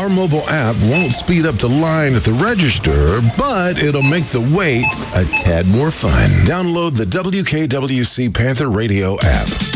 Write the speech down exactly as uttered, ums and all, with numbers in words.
Our mobile app won't speed up the line at the register, but it'll make the wait a tad more fun. Download the W K W C Panther Radio app.